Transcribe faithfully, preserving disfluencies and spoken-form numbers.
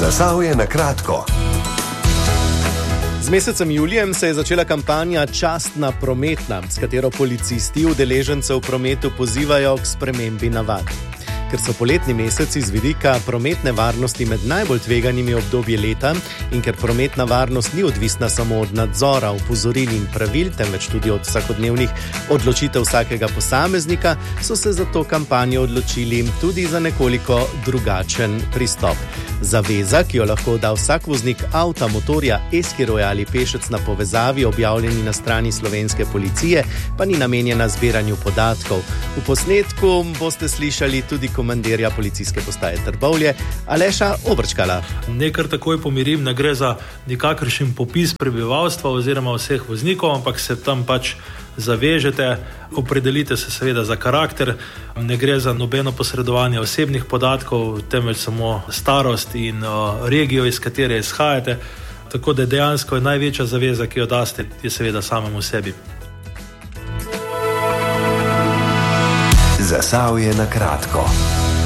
Zasavje na kratko. Z mesecem julijem se je začela kampanja Častna prometna, s katero policisti udeležence v prometu pozivajo k spremembi navad. Ker so poletni meseci z vidika prometne varnosti med najbolj tveganimi obdobji leta in ker prometna varnost ni odvisna samo od nadzora, opozoril in pravil, temveč tudi od vsakodnevnih odločitev vsakega posameznika, so se za to kampanjo odločili tudi za nekoliko drugačen pristop. Zaveza, ki jo lahko da vsak voznik avta, motorja, eskiroja ali pešec na povezavi, objavljeni na strani slovenske policije, pa ni namenjena zbiranju podatkov. V posnetku boste slišali tudi komandirja policijske postaje Trbovlje, Aleša Obrčkala. Nekar takoj pomirim, ne gre za nikakršen popis prebivalstva oziroma vseh voznikov, ampak se tam pač zavežete, opredelite se seveda za karakter, ne gre za nobeno posredovanje osebnih podatkov, temveč samo starost in uh, regijo, iz katere izhajate, tako da dejansko je največja zaveza, ki jo daste, je seveda samemu sebi. Zasavje na kratko.